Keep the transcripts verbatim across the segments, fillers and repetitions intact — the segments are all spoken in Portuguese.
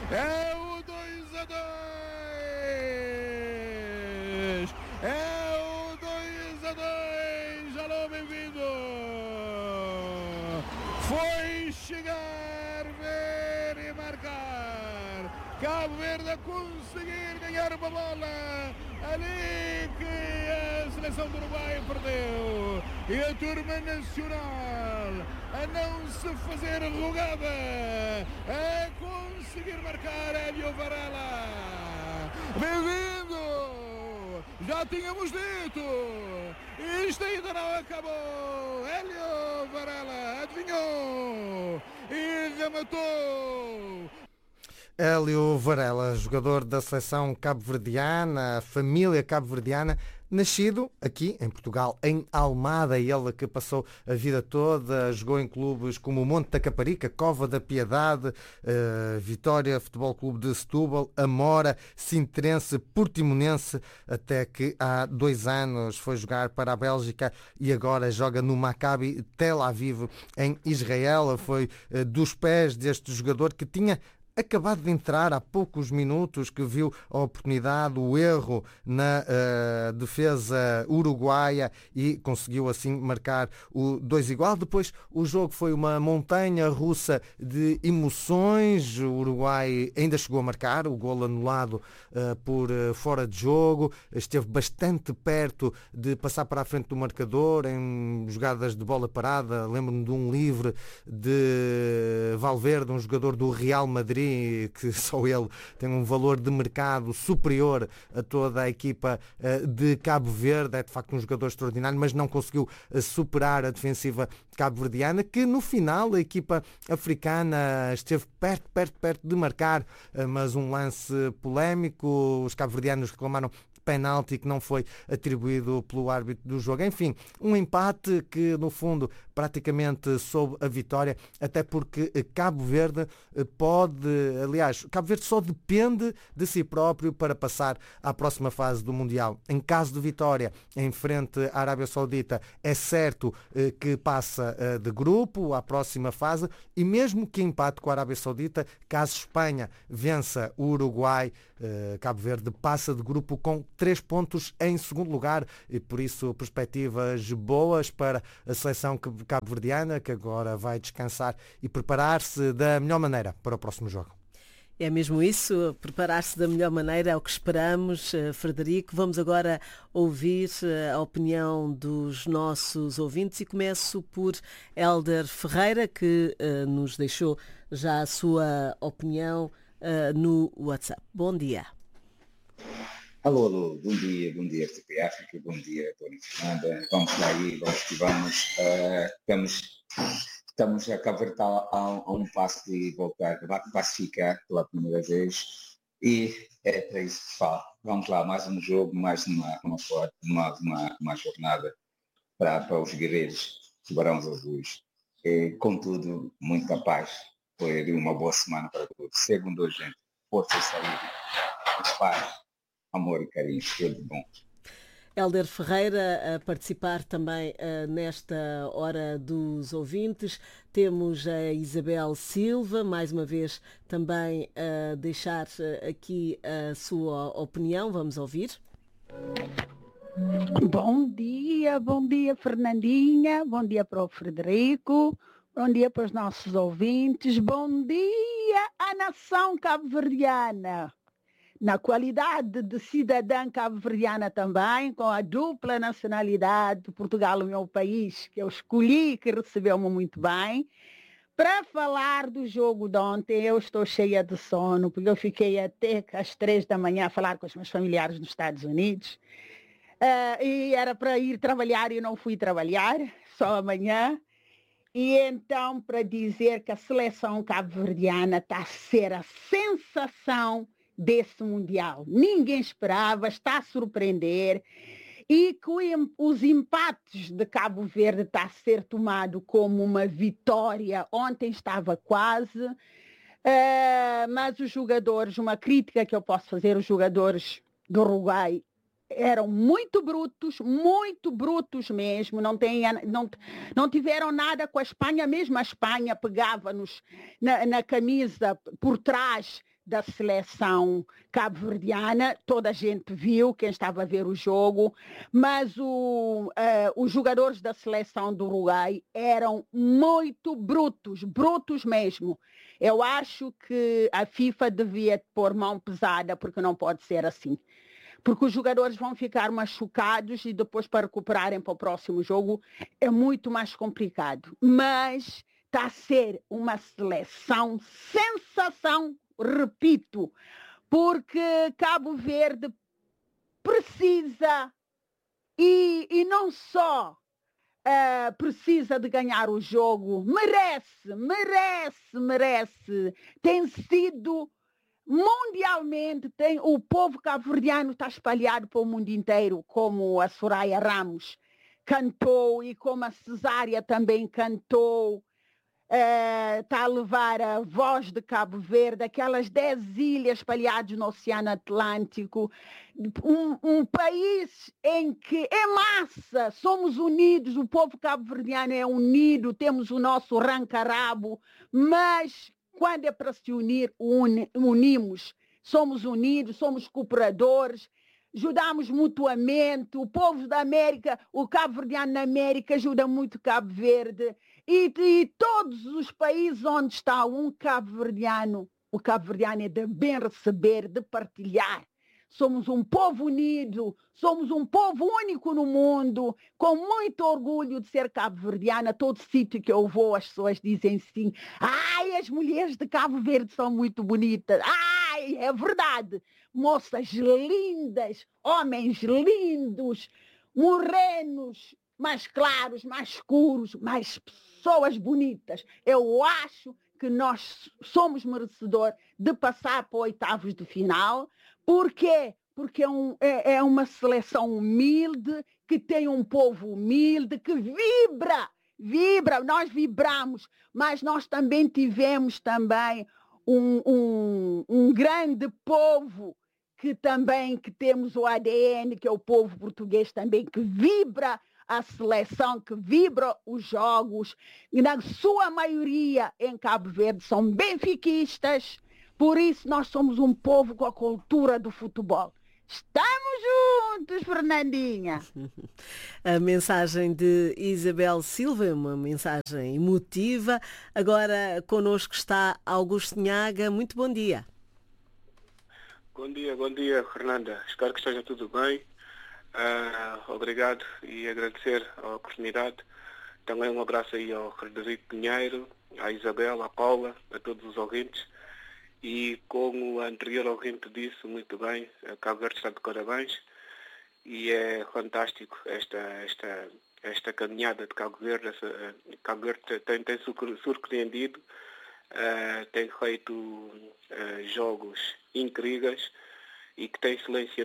É o dois a dois. É o dois a dois. Alô, bem-vindo. Foi chegar, ver e marcar. Cabo Verde a conseguir ganhar uma bola ali que a seleção do Uruguai perdeu. E a turma nacional a não se fazer rogada, a conseguir marcar Hélio Varela. Bem-vindo! Já tínhamos dito, isto ainda não acabou. Hélio Varela adivinhou e rematou. Hélio Varela, jogador da seleção cabo-verdiana, família cabo-verdiana, nascido aqui em Portugal, em Almada, ele que passou a vida toda, jogou em clubes como o Monte da Caparica, Cova da Piedade, uh, Vitória Futebol Clube de Setúbal, Amora, Sintrense, Portimonense, até que há dois anos foi jogar para a Bélgica e agora joga no Maccabi Tel Aviv, em Israel. Foi uh, dos pés deste jogador que tinha acabado de entrar há poucos minutos, que viu a oportunidade, o erro na uh, defesa uruguaia e conseguiu assim marcar o dois igual. Depois o jogo foi uma montanha russa de emoções. O Uruguai ainda chegou a marcar o golo anulado uh, por uh, fora de jogo, esteve bastante perto de passar para a frente do marcador em jogadas de bola parada. Lembro-me de um livre de Valverde, um jogador do Real Madrid, que só ele tem um valor de mercado superior a toda a equipa de Cabo Verde. É de facto um jogador extraordinário, mas não conseguiu superar a defensiva cabo-verdiana, que no final a equipa africana esteve perto, perto, perto de marcar, mas um lance polémico, os cabo-verdianos reclamaram penalti que não foi atribuído pelo árbitro do jogo. Enfim, um empate que no fundo praticamente soube a vitória, até porque Cabo Verde pode, aliás, Cabo Verde só depende de si próprio para passar à próxima fase do Mundial. Em caso de vitória em frente à Arábia Saudita, é certo que passa de grupo à próxima fase, e mesmo que empate com a Arábia Saudita, caso Espanha vença o Uruguai, Cabo Verde passa de grupo com três pontos em segundo lugar, e por isso perspectivas boas para a seleção cabo-verdiana, que agora vai descansar e preparar-se da melhor maneira para o próximo jogo. É mesmo isso, preparar-se da melhor maneira, é o que esperamos, Frederico. Vamos agora ouvir a opinião dos nossos ouvintes e começo por Hélder Ferreira, que uh, nos deixou já a sua opinião uh, no WhatsApp. Bom dia. Alô, alô, bom dia, bom dia R T P África, bom dia Tony Fernanda, vamos lá aí, vamos que vamos, uh, estamos, estamos a cavertar a, a um passo de voltar, a classificar pela primeira vez e é para isso que falo. Vamos lá, mais um jogo, mais uma, uma, uma, uma, uma jornada para, para os guerreiros de Barões Azuis. E, contudo, muito capaz, foi uma boa semana para todos. Segundo a gente, força e saúde, paz, amor e carinho, tudo bom. Hélder Ferreira a participar também uh, nesta hora dos ouvintes. Temos a Isabel Silva, mais uma vez também a uh, deixar uh, aqui a sua opinião. Vamos ouvir. Bom dia, bom dia Fernandinha, bom dia para o Frederico, bom dia para os nossos ouvintes, bom dia à nação cabo-verdiana. Na qualidade de cidadã cabo-verdiana também, com a dupla nacionalidade, Portugal, o meu país, que eu escolhi, que recebeu-me muito bem. Para falar do jogo de ontem, eu estou cheia de sono, porque eu fiquei até às três da manhã a falar com os meus familiares nos Estados Unidos. Uh, e era para ir trabalhar e não fui trabalhar, só amanhã. E então, para dizer que a seleção cabo-verdiana está a ser a sensação desse Mundial. Ninguém esperava, está a surpreender, e que os empates de Cabo Verde está a ser tomado como uma vitória. Ontem estava quase, uh, mas os jogadores, uma crítica que eu posso fazer, os jogadores do Uruguai eram muito brutos, muito brutos mesmo, não, tem, não, não tiveram nada com a Espanha, mesmo a Espanha pegava-nos na, na camisa por trás, da seleção cabo-verdiana, toda a gente viu, quem estava a ver o jogo, mas o, uh, os jogadores da seleção do Uruguai eram muito brutos, brutos mesmo. Eu acho que a FIFA devia pôr mão pesada, porque não pode ser assim. Porque os jogadores vão ficar machucados e depois para recuperarem para o próximo jogo é muito mais complicado. Mas está a ser uma seleção sensação, repito, porque Cabo Verde precisa, e, e não só uh, precisa de ganhar o jogo, merece, merece, merece. Tem sido, mundialmente, tem, o povo cabo-verdiano está espalhado para o mundo inteiro, como a Soraya Ramos cantou e como a Cesária também cantou. Está uh, a levar a voz de Cabo Verde, aquelas dez ilhas espalhadas no Oceano Atlântico, um, um país em que é massa, somos unidos, o povo cabo-verdiano é unido, temos o nosso rancarabo, mas quando é para se unir, uni, unimos, somos unidos, somos cooperadores, ajudamos mutuamente, o povo da América, o cabo-verdiano na América ajuda muito Cabo Verde, e, e todos os países onde está um cabo-verdiano, o cabo-verdiano é de bem receber, de partilhar. Somos um povo unido, somos um povo único no mundo, com muito orgulho de ser cabo-verdiana. Todo sítio que eu vou, as pessoas dizem sim. Ai, as mulheres de Cabo Verde são muito bonitas. Ai, é verdade. Moças lindas, homens lindos, morenos, mais claros, mais escuros, mais pessoas bonitas. Eu acho que nós somos merecedores de passar para oitavos de final. Por quê? Porque é, um, é, é uma seleção humilde, que tem um povo humilde, que vibra, vibra, nós vibramos, mas nós também tivemos também um, um, um grande povo, que também que temos o A D N, que é o povo português também, que vibra a seleção, que vibra os jogos, e na sua maioria em Cabo Verde são benfiquistas. Por isso nós somos um povo com a cultura do futebol. Estamos juntos, Fernandinha. A mensagem de Isabel Silva, uma mensagem emotiva. Agora connosco está Augusto Nhaga. Muito bom dia. Bom dia, bom dia, Fernanda. Espero que esteja tudo bem. Uh, obrigado e agradecer a oportunidade. Também um abraço aí ao Frederico Pinheiro, à Isabel, à Paula, a todos os ouvintes. E como a anterior ouvinte disse muito bem, a Cabo Verde está de parabéns e é fantástico esta, esta, esta caminhada de Cabo Verde. Essa, Cabo Verde tem, tem surpreendido, uh, tem feito uh, jogos incríveis e que tem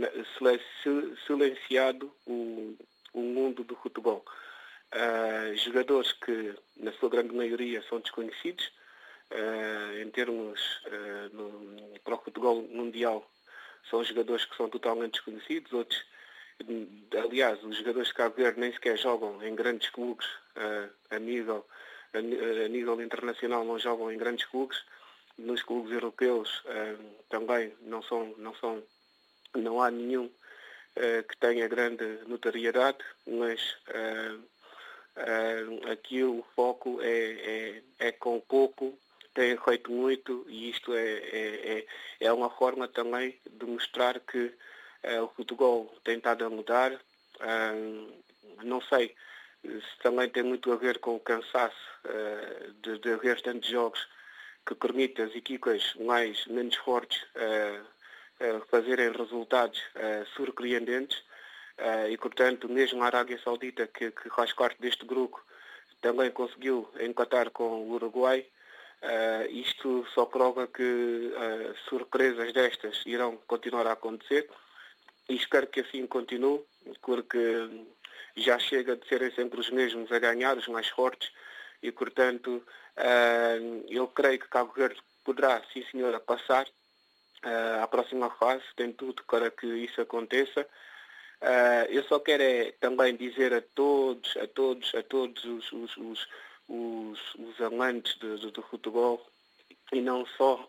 silenciado o, o mundo do futebol. Uh, jogadores que, na sua grande maioria, são desconhecidos, uh, em termos uh, no, para o futebol mundial, são jogadores que são totalmente desconhecidos. Outros, aliás, os jogadores de Cabo Verde nem sequer jogam em grandes clubes, uh, a, nível, a, a nível internacional não jogam em grandes clubes. Nos clubes europeus uh, também não são, não são não há nenhum uh, que tenha grande notoriedade, mas uh, uh, aqui o foco é, é, é com pouco, tem feito muito, e isto é, é, é uma forma também de mostrar que uh, o futebol tem estado a mudar. Uh, não sei se também tem muito a ver com o cansaço uh, de, de haver tantos jogos que permite às equipas mais, menos fortes uh, fazerem resultados uh, surpreendentes uh, e, portanto, mesmo a Arábia Saudita, que, que faz parte deste grupo, também conseguiu empatar com o Uruguai. Uh, isto só prova que uh, surpresas destas irão continuar a acontecer e espero que assim continue, porque já chega de serem sempre os mesmos a ganhar, os mais fortes, e, portanto, uh, eu creio que Cabo Verde poderá, sim senhora, passar Uh, a próxima fase, tem tudo para que isso aconteça. Uh, eu só quero é, também dizer a todos, a todos, a todos os, os, os, os, os amantes do, do, do futebol, e não só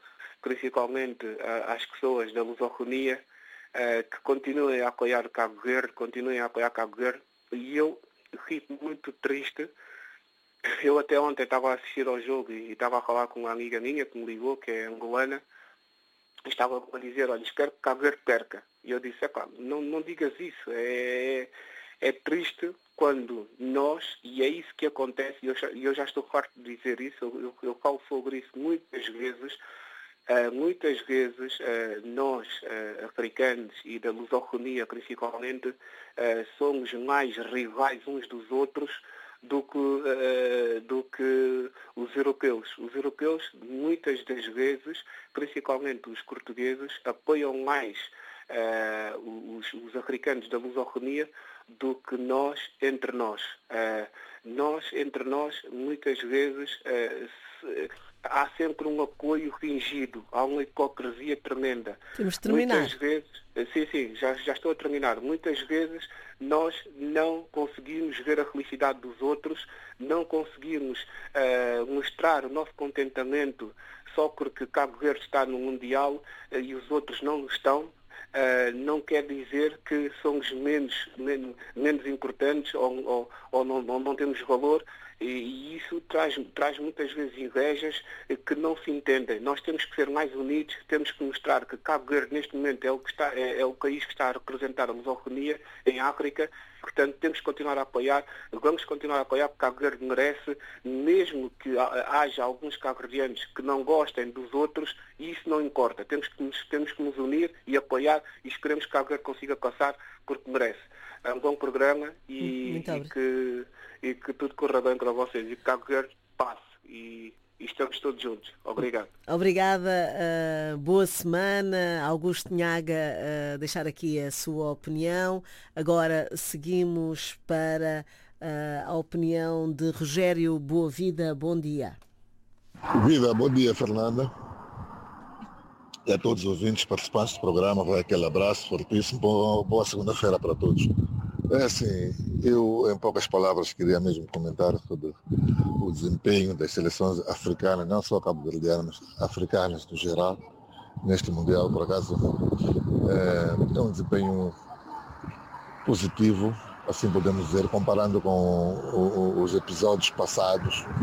principalmente às pessoas da lusofonia, que continuem a apoiar Cabo Verde, continuem a apoiar Cabo Verde. E eu fico muito triste. Eu até ontem estava a assistir ao jogo e estava a falar com uma amiga minha que me ligou, que é angolana, e estava a dizer, olha, espero que Cabo Verde perca. E eu disse, é claro, não, não digas isso, é, é triste quando nós, e é isso que acontece, e eu, eu já estou farto de dizer isso, eu, eu, eu falo sobre isso muitas vezes, uh, muitas vezes uh, nós, uh, africanos e da lusofonia principalmente, uh, somos mais rivais uns dos outros do que, uh, do que os europeus. Os europeus, muitas das vezes, principalmente os portugueses, apoiam mais uh, os, os africanos da lusofonia do que nós entre nós. Uh, nós, entre nós, muitas vezes, uh, se, há sempre um apoio fingido, há uma hipocrisia tremenda. Temos de terminar. Muitas vezes, sim, sim, já, já estou a terminar. Muitas vezes nós não conseguimos ver a felicidade dos outros, não conseguimos uh, mostrar o nosso contentamento só porque Cabo Verde está no Mundial uh, e os outros não estão. Uh, não quer dizer que somos menos, menos, menos importantes ou, ou, ou, não, ou não temos valor, e, e isso traz, traz muitas vezes invejas que não se entendem. Nós temos que ser mais unidos, temos que mostrar que Cabo Verde neste momento é o, que está, é, é o país que está a representar a lusofonia em África. Portanto, temos que continuar a apoiar, vamos continuar a apoiar porque Cabo Verde merece, mesmo que haja alguns cabo-verdianos que não gostem dos outros, e isso não importa. Temos que, nos, temos que nos unir e apoiar e esperemos que Cabo Verde consiga passar porque merece. É um bom programa e, e, que, e que tudo corra bem para vocês e que Cabo Verde passe. E, E estamos todos juntos. Obrigado. Obrigada. Uh, boa semana. Augusto Nhaga, uh, deixar aqui a sua opinião. Agora seguimos para uh, a opinião de Rogério Boavida. Bom dia. Viva, bom dia, Fernanda. E a todos os ouvintes participantes do programa. Vai aquele abraço fortíssimo. Boa, boa segunda-feira para todos. É assim, eu em poucas palavras queria mesmo comentar sobre o desempenho das seleções africanas, não só cabo-verdianas, mas africanas no geral, neste Mundial. Por acaso é, é um desempenho positivo, assim podemos dizer, comparando com o, o, os episódios passados.